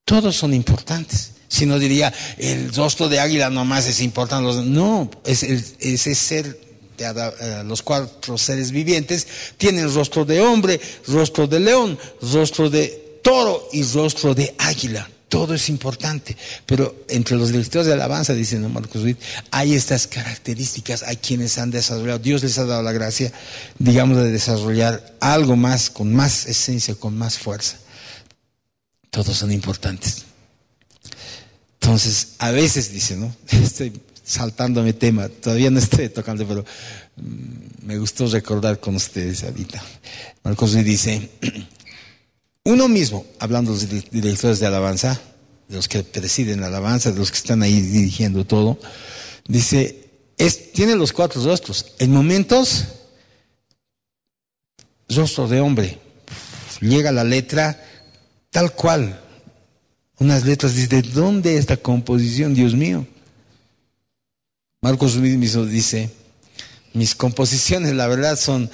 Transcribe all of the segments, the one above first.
Todos son importantes. Si no diría, el rostro de águila nomás es importante. No, ese ser, los 4 seres vivientes tienen rostro de hombre, rostro de león, rostro de toro y rostro de águila. Todo es importante, pero entre los directores de alabanza, dice Marcos Witt, hay estas características, hay quienes han desarrollado, Dios les ha dado la gracia, digamos, de desarrollar algo más, con más esencia, con más fuerza. Todos son importantes. Entonces, a veces dice, ¿no? Estoy saltándome tema, todavía no estoy tocando, pero me gustó recordar con ustedes ahorita. Marcos Witt dice, uno mismo, hablando de los directores de alabanza, de los que presiden la alabanza, de los que están ahí dirigiendo todo, dice, tiene los 4 rostros. En momentos, rostro de hombre. Llega la letra tal cual. Unas letras, dice, ¿de dónde esta composición, Dios mío? Marcos mismo dice, mis composiciones, la verdad, son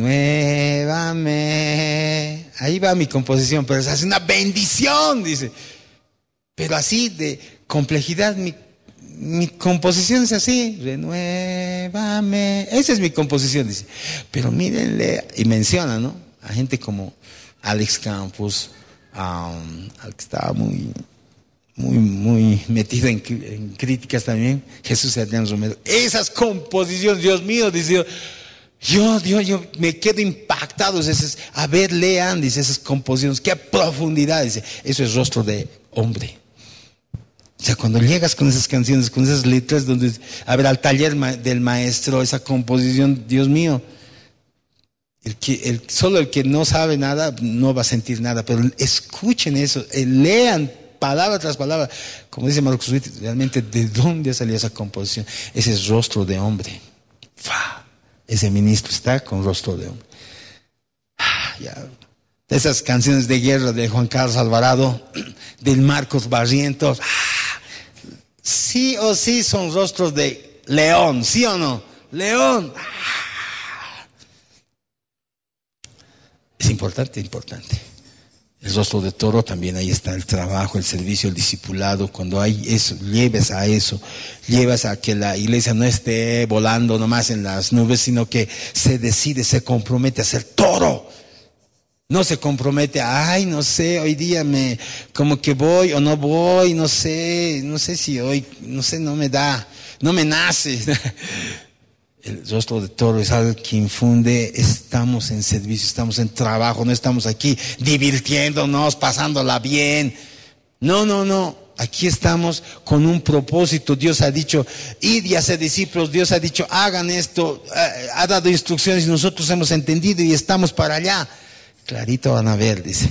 renuévame. Ahí va mi composición, pero es una bendición, dice. Pero así de complejidad, mi composición es así, renuévame. Esa es mi composición, dice. Pero mírenle, y menciona, ¿no? A gente como Alex Campos, al que estaba muy metido en críticas también, Jesús Adrián Romero. Esas composiciones, Dios mío, dice, yo me quedo impactado. A ver, lean, dice, esas composiciones, qué profundidad, dice, eso es rostro de hombre. O sea, cuando llegas con esas canciones, con esas letras, donde, a ver, al taller del maestro, esa composición, Dios mío, solo el que no sabe nada no va a sentir nada, pero escuchen eso, lean palabra tras palabra, como dice Marcos Witt, realmente de dónde ha salido esa composición. Ese es rostro de hombre. Ese ministro está con rostro de hombre. Ya. Esas canciones de guerra de Juan Carlos Alvarado, del Marcos Barrientos, sí o sí son rostros de león, ¿sí o no? León. Es importante. El rostro de toro también, ahí está el trabajo, el servicio, el discipulado. Cuando hay eso, lleves a que la iglesia no esté volando nomás en las nubes, sino que se decide, se compromete a ser toro. No se compromete, no sé, hoy día como que voy o no voy, no sé si hoy, no me nace. El rostro de toro es algo que infunde, estamos en servicio, estamos en trabajo, no estamos aquí divirtiéndonos, pasándola bien. No, aquí estamos con un propósito. Dios ha dicho, id y haced discípulos, Dios ha dicho, hagan esto, ha dado instrucciones y nosotros hemos entendido y estamos para allá. Clarito van a ver, dice.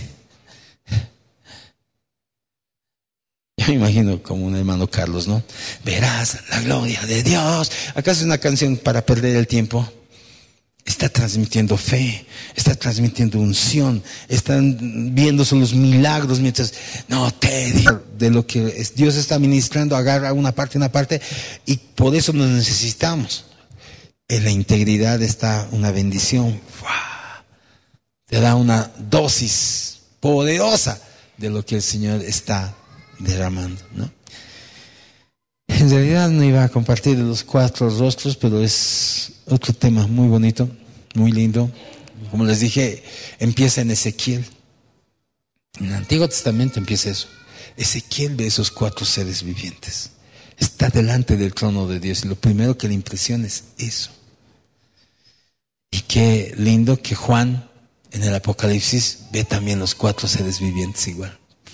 Yo me imagino como un hermano Carlos, ¿no? Verás la gloria de Dios. ¿Acaso es una canción para perder el tiempo? Está transmitiendo fe, está transmitiendo unción, están viéndose los milagros mientras, de lo que Dios está ministrando, agarra una parte, y por eso nos necesitamos. En la integridad está una bendición. Te da una dosis poderosa de lo que el Señor está derramando, ¿no? En realidad no iba a compartir los 4 rostros, pero es otro tema muy bonito, muy lindo. Como les dije, empieza en Ezequiel. En el Antiguo Testamento empieza eso. Ezequiel ve esos 4 seres vivientes. Está delante del trono de Dios y lo primero que le impresiona es eso. Y qué lindo que Juan en el Apocalipsis ve también los 4 seres vivientes igual.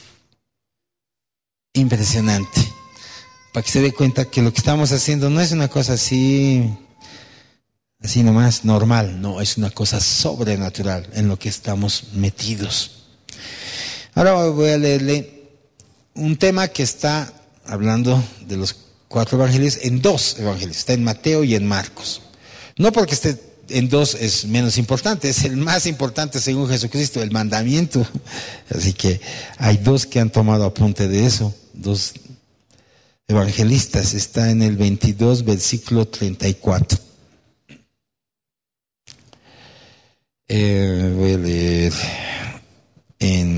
Impresionante. Para que se dé cuenta que lo que estamos haciendo no es una cosa así nomás normal, no, es una cosa sobrenatural en lo que estamos metidos. Ahora voy a leerle un tema que está hablando de los 4 evangelios en 2 evangelios, está en Mateo y en Marcos. No porque esté en 2 es menos importante, es el más importante según Jesucristo, el mandamiento. Así que hay 2 que han tomado apunte de eso, 2 evangelistas. Está en el 22, versículo 34. Voy a leer en